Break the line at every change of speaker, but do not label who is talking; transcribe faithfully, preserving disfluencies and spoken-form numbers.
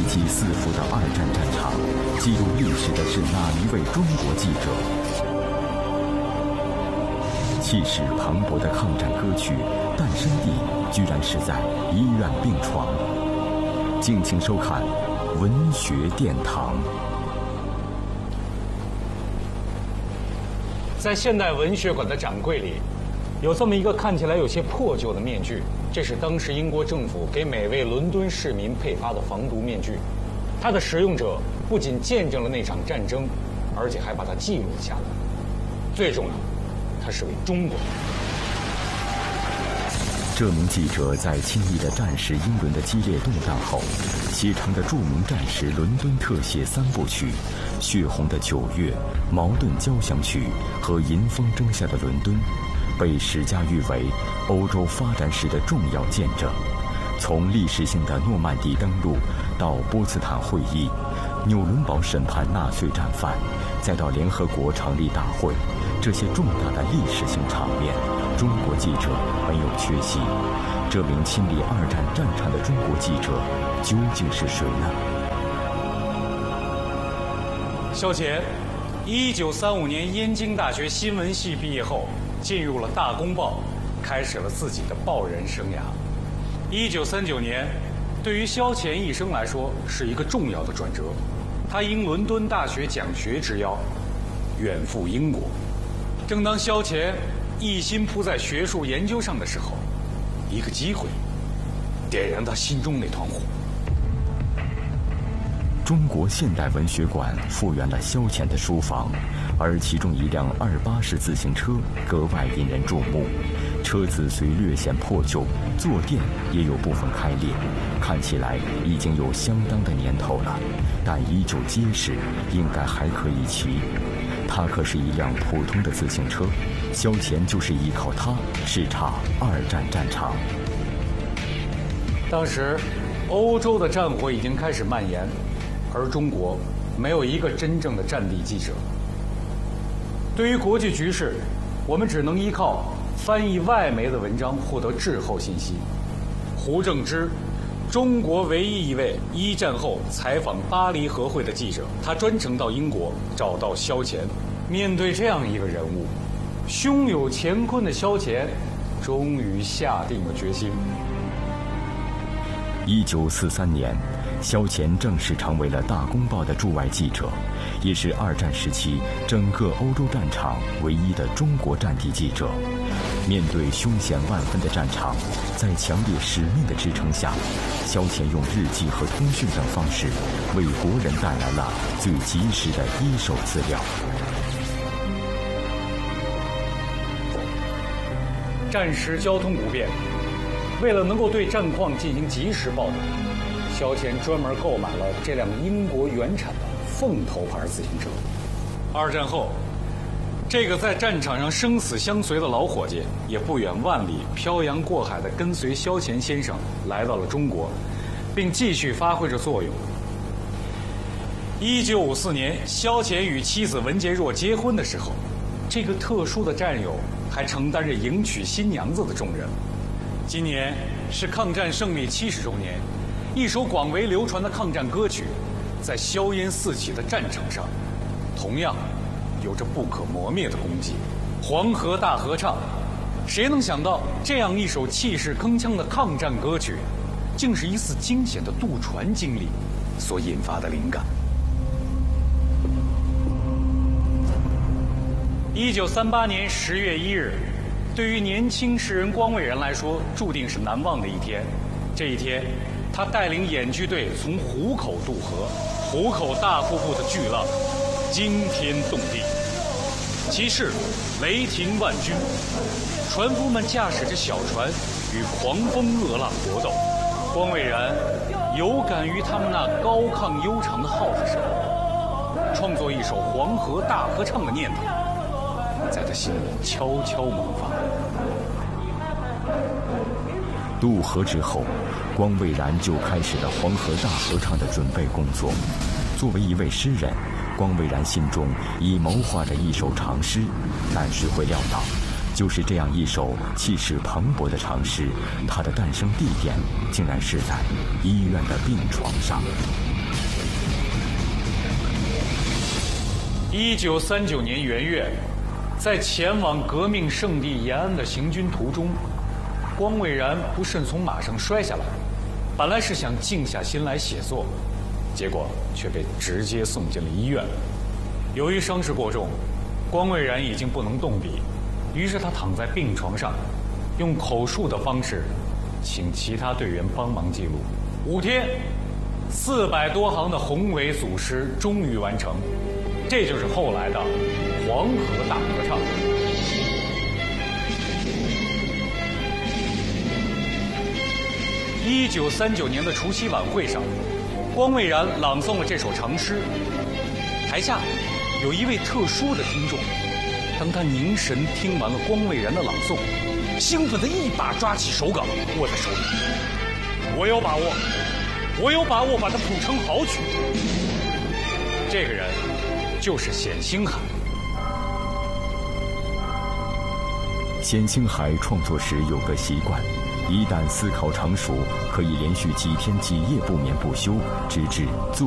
极四伏的二战战场，记录历史的是哪一位中国记者？气势磅礴的抗战歌曲诞生地居然是在医院病床。敬请收看文学殿堂。
在现代文学馆的展柜里，有这么一个看起来有些破旧的面具，这是当时英国政府给每位伦敦市民配发的防毒面具。它的使用者不仅见证了那场战争，而且还把它记录了下来。最重要，它是为中国人。
这名记者在亲历了战时英伦的激烈动荡后，写成的著名战时伦敦特写三部曲《血红的九月》《矛盾交响曲》和《迎风征下的伦敦》，被史家誉为欧洲发展史的重要见证。从历史性的诺曼底登陆到波茨坦会议、纽伦堡审判纳粹战犯，再到联合国成立大会，这些重大的历史性场面，中国记者没有缺席。这名亲历二战战场的中国记者究竟是谁呢？
萧乾，一九三五年燕京大学新闻系毕业后，进入了《大公报》，开始了自己的报人生涯。一九三九年，对于萧乾一生来说是一个重要的转折。他应伦敦大学讲学之邀，远赴英国。正当萧乾一心扑在学术研究上的时候，一个机会点燃他心中那团火。
中国现代文学馆复原了萧乾的书房，而其中一辆二八式自行车格外引人注目。车子虽略显破旧，坐垫也有部分开裂，看起来已经有相当的年头了，但依旧结实，应该还可以骑。它可是一辆普通的自行车，萧乾就是依靠它视察二战战场。
当时，欧洲的战火已经开始蔓延，而中国没有一个真正的战地记者。对于国际局势，我们只能依靠翻译外媒的文章获得滞后信息。胡正之，中国唯一一位一战后采访巴黎和会的记者，他专程到英国找到萧乾。面对这样一个人物，胸有乾坤的萧乾终于下定了决心。
一九四三年，萧乾正式成为了《大公报》的驻外记者，也是二战时期整个欧洲战场唯一的中国战地记者。面对凶险万分的战场，在强烈使命的支撑下，萧乾用日记和通讯等方式，为国人带来了最及时的一手资料。
战时交通不便，为了能够对战况进行及时报道，萧乾专门购买了这辆英国原产的凤头牌自行车。二战后，这个在战场上生死相随的老伙计，也不远万里漂洋过海地跟随萧乾先生来到了中国，并继续发挥着作用。一九五四年，萧乾与妻子文洁若结婚的时候，这个特殊的战友还承担着迎娶新娘子的重任。今年是抗战胜利七十周年，一首广为流传的抗战歌曲，在硝烟四起的战场上，同样有着不可磨灭的功绩。黄河大合唱，谁能想到这样一首气势铿锵的抗战歌曲，竟是一次惊险的渡船经历所引发的灵感。一九三八年十月一日，对于年轻诗人光伟然来说，注定是难忘的一天。这一天，他带领演剧队从湖口渡河，湖口大瀑布的巨浪惊天动地，其势雷霆万钧，船夫们驾驶着小船与狂风恶浪搏斗。光伟然有感于他们那高亢悠长的号子声，创作一首《黄河大合唱》的念头在他心里悄悄萌发。
渡河之后，光伟然就开始了黄河大合唱的准备工作。作为一位诗人，光伟然心中已谋划着一首长诗，但谁会料到，就是这样一首气势磅礴的长诗，它的诞生地点竟然是在医院的病床上。
一九三九年元月，在前往革命圣地延安的行军途中，光蔚然不慎从马上摔下来。本来是想静下心来写作，结果却被直接送进了医院。由于伤势过重，光蔚然已经不能动笔，于是他躺在病床上，用口述的方式，请其他队员帮忙记录。五天，四百多行的宏伟组诗终于完成。这就是后来的《黄河大合唱》。一九三九年的除夕晚会上，光蔚然朗诵了这首长诗。台下有一位特殊的听众，当他凝神听完了光蔚然的朗诵，兴奋地一把抓起手稿握在手里。我有把握，我有把握把它谱成好曲。这个人就是冼星海。
冼星海创作时有个习惯，一旦思考成熟，可以连续几天几夜不眠不休，直至作